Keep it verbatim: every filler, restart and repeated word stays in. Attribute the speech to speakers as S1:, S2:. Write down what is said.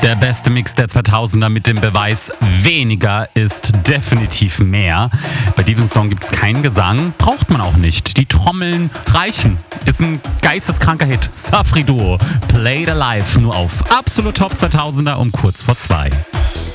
S1: Der beste Mix der zweitausender mit dem Beweis, weniger ist definitiv mehr. Bei diesem Song gibt es keinen Gesang, braucht man auch nicht. Die Trommeln reichen. Ist ein geisteskranker Hit. Safri Duo, Played Alive, nur auf Absolut Top zweitausender um kurz vor zwei.